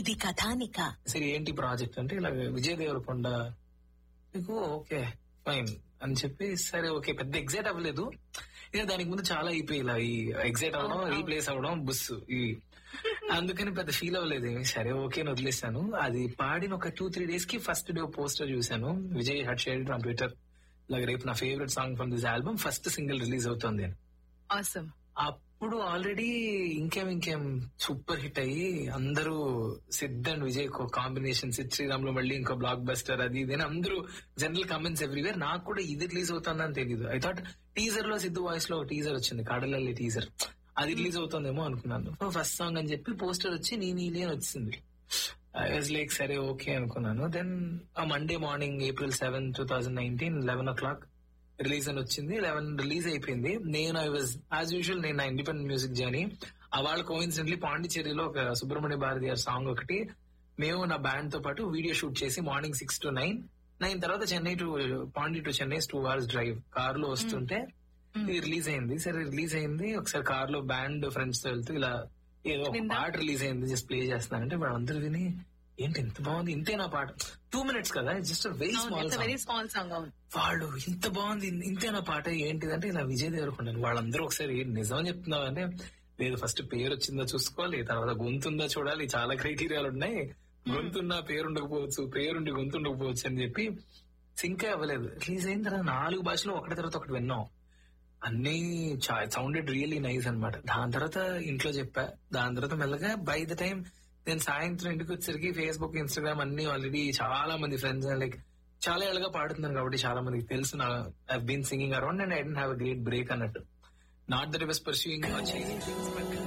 ఇది కథానిక. సరే ఏంటి ప్రాజెక్ట్ అంటే ఇలా విజయ్ దేవరకొండ నీకు ఓకే ఫైన్ అని చెప్పి సరే ఓకే పెద్ద ఎగ్జైట్ అవ్వలేదు. ఇక దానికి ముందు చాలా అయిపోయి ఇలా ఈ ఎగ్జైట్ అవ్వడం రీప్లేస్ అవ్వడం బుస్ ఇవి అందుకని పెద్ద ఫీల్ అవ్వలేదు. సరే ఓకే అని వదిలేసాను. అది పాడిన ఒక 2-3 days కి ఫస్ట్ డే పోస్టర్ చూసాను. Vijay had shared on Twitter లాగా రేపు నా favourite song from this album first single release అవుతుంది అని. ఆసమ్. అప్పుడు ఆల్రెడీ ఇంకేం సూపర్ హిట్ అయ్యి అందరూ సిద్ధ్ అండ్ విజయ్ కాంబినేషన్ సిద్ శ్రీరామ్ లో మళ్ళీ ఇంకో బ్లాక్ బస్టర్ అది ఇది అని అందరూ జనరల్ కమెంట్స్ ఎవ్రీవేర్. నాకు కూడా ఇది రిలీజ్ అవుతుందని తెలియదు. ఐ థాట్ టీజర్ లో సిద్ధు వాయిస్ లో టీజర్ వచ్చింది కాడలల్లి టీజర్ అది రిలీజ్ అవుతుందేమో అనుకున్నాను. ఫస్ట్ సాంగ్ అని చెప్పి పోస్టర్ వచ్చి నీలి అని వచ్చింది. ఐ వాజ్ లైక్ సరే ఓకే అనుకున్నాను. Then Monday morning April 7, 2019 11 o'clock release అని వచ్చింది. 11 రిలీజ్ అయిపోయింది. నేను ఐ వాజ్ యాజ్ యూజువల్ నేను నా ఇండిపెండెంట్ మ్యూజిక్ జర్నీ వాళ్ళ కోయిన్సిడెంట్లీ పాండిచ్చేరిలో ఒక సుబ్రహ్మణ్య భారతి గారి సాంగ్ ఒకటి మేము నా బ్యాండ్ తో పాటు వీడియో షూట్ చేసి మార్నింగ్ 6 to 9 తర్వాత Chennai to Pondy to Chennai 2 hours drive car లో వస్తుంటే రిలీజ్ అయింది. సరే రిలీజ్ అయింది. ఒకసారి కార్ లో బ్యాండ్ ఫ్రెండ్స్ తో వెళ్తూ ఇలా ఏదో ఒక పాట రిలీజ్ అయింది జస్ట్ ప్లే చేస్తున్నానంటే వాళ్ళందరూ విని ఏంటి ఎంత బాగుంది ఇంతేనా పాట 2 minutes కదా జస్ట్ వెరీ స్మాల్ సాంగ్. వాళ్ళు ఇంత బాగుంది ఇంతేనా పాట ఏంటిదంటే ఇలా విజయ్ దేవరకొండ వాళ్ళందరూ ఒకసారి నిజం చెప్తున్నావు అంటే లేదు ఫస్ట్ పేరు వచ్చిందో చూసుకోవాలి తర్వాత గొంతుందా చూడాలి చాలా క్రైటీరియాలు ఉన్నాయి. గొంతున్నా పేరు ఉండకపోవచ్చు పేరుండి గొంతు ఉండకపోవచ్చు అని చెప్పి సింకే అవ్వలేదు. రిలీజ్ అయిన తర్వాత 4 భాషలో ఒకటి తర్వాత ఒకటి విన్నాం. అన్ని సౌండెడ్ రియల్లీ నైస్ అనమాట. దాని తర్వాత ఇంట్లో చెప్పా. దాని తర్వాత మెల్లగా బై ద టైం నేను సాయంత్రం ఇంటికి వచ్చేసరికి ఫేస్బుక్ ఇన్స్టాగ్రామ్ అన్ని ఆల్రెడీ చాలా మంది ఫ్రెండ్స్ లైక్ చాలా ఏళ్ళగా పాడుతున్నాను కాబట్టి చాలా మందికి తెలుసు I been singing around and I don't have a great break అన్నట్టు. Not that I was pursuing